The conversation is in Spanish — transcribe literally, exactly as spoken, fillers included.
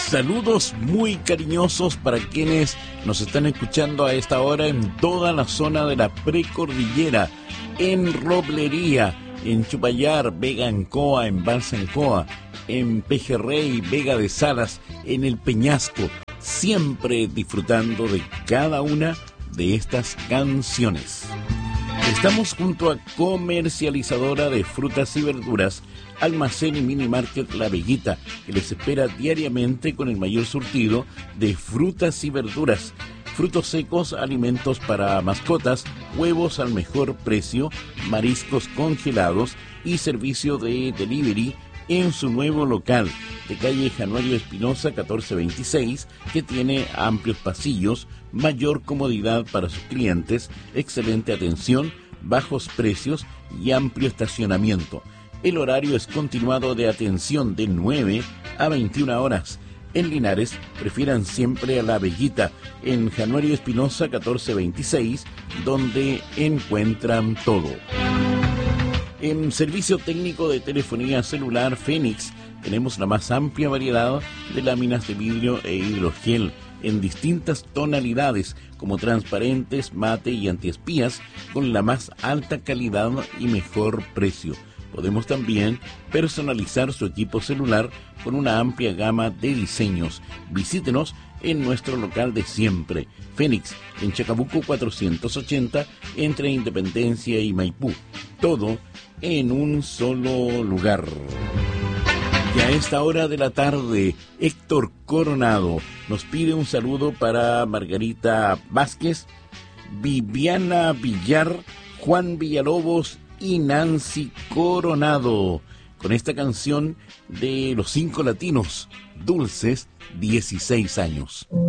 Saludos muy cariñosos para quienes nos están escuchando a esta hora en toda la zona de la precordillera, en Roblería, en Chupayar, Vega Ancoa, en Balsa Ancoa, en Pejerrey, Vega de Salas, en el Peñasco, siempre disfrutando de cada una de estas canciones. Estamos junto a Comercializadora de Frutas y Verduras, Almacén y Mini Market La Veguita, que les espera diariamente con el mayor surtido de frutas y verduras, frutos secos, alimentos para mascotas, huevos al mejor precio, mariscos congelados y servicio de delivery en su nuevo local de calle Januario Espinosa catorce veintiséis, que tiene amplios pasillos, mayor comodidad para sus clientes, excelente atención, bajos precios y amplio estacionamiento. El horario es continuado de atención de nueve a veintiuna horas. En Linares, prefieran siempre a La Veguita, en Januario Espinosa catorce veintiséis, donde encuentran todo. En servicio técnico de telefonía celular Fénix, tenemos la más amplia variedad de láminas de vidrio e hidrogel en distintas tonalidades, como transparentes, mate y antiespías, con la más alta calidad y mejor precio. Podemos también personalizar su equipo celular con una amplia gama de diseños. Visítenos en nuestro local de siempre, Fénix, en Chacabuco cuatrocientos ochenta, entre Independencia y Maipú. Todo en un solo lugar. Y a esta hora de la tarde, Héctor Coronado nos pide un saludo para Margarita Vázquez, Viviana Villar, Juan Villalobos y Nancy Coronado, con esta canción de Los Cinco Latinos, Dulces dieciséis años.